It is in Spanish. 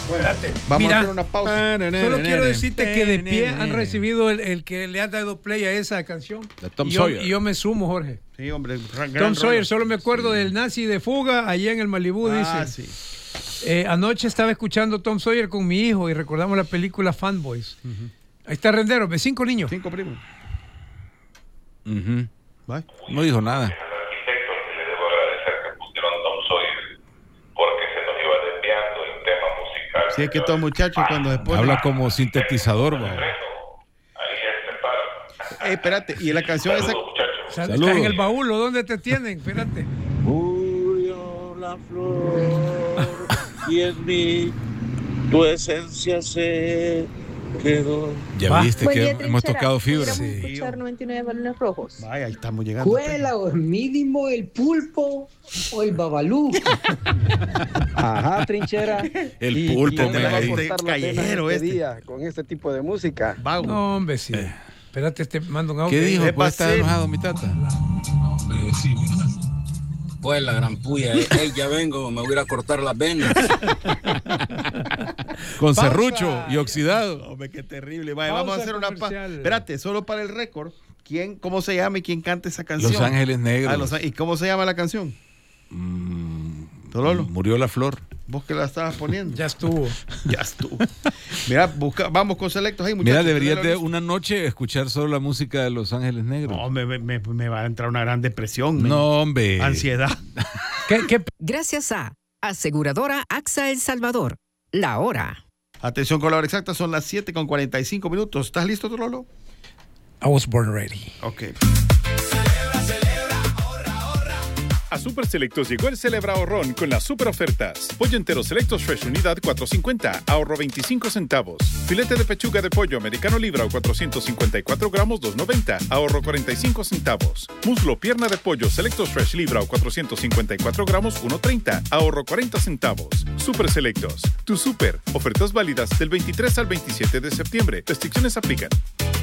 Espérate. Vamos Mira, a hacer una pausa. Solo quiero decirte que de pie han recibido el que le ha dado play a esa canción. De Tom y Sawyer. yo me sumo, Jorge. Sí, hombre. Tom Sawyer, solo me acuerdo del Nazi de Fuga allá en el Malibú, dice. Sí. Anoche estaba escuchando Tom Sawyer con mi hijo y recordamos la película Fanboys. Ahí está Rendero, 5 niños. 5 primos. Bye. No dijo nada. Sí, es que estos muchachos cuando se ponen... Habla como sintetizador, ¿no? Espérate, y la canción esa... Está en el baúl, ¿o dónde te tienen? Espérate. Murió la flor y en mí tu esencia se quedó. Ya viste Buen que día, hemos Trinchera. tocado fibra. Pudiéramos escuchar 99 balones rojos. Vaya, ahí estamos llegando. ¿Cuela o mínimo el pulpo o el babalú? Ajá, Trinchera. El pulpo, ¿Quién le va a ahí. cortar la pena Callejero este este. día con este tipo de música? Vago. No, hombre, sí. Espérate, te mando un audio. ¿Qué dijo? ¿Qué Pues está pasé? enojado mi tata. Pues la gran puya, ya vengo, me voy a ir a cortar las venas. Con Pausa. serrucho y oxidado. Hombre, qué terrible. Vaya, Pausa vamos a hacer una pausa. comercial. Espérate, solo para el récord. ¿Cómo se llama y quién canta esa canción? Los Ángeles Negros. ¿Y cómo se llama la canción? Tololo, Murió la flor. vos que la estabas poniendo. Ya estuvo. Ya estuvo. Mira, vamos con selectos ahí, muchachos. Mira, deberías de una noche escuchar solo la música de Los Ángeles Negros. No, me va a entrar una gran depresión. No, hombre. Ansiedad. Gracias a Aseguradora AXA El Salvador. La hora. Atención con la hora exacta, son las 7:45. ¿Estás listo, Trololo? I was born ready. Ok. A Super Selectos llegó el Celebra Ahorrón con las super ofertas. Pollo entero Selectos Fresh unidad 4.50, ahorro 25 centavos. Filete de pechuga de pollo americano libra o 454 gramos 2.90, ahorro 45 centavos. Muslo pierna de pollo Selectos Fresh libra o 454 gramos 1.30, ahorro 40 centavos. Super Selectos, tu super. Ofertas válidas del 23 al 27 de septiembre. Restricciones aplican.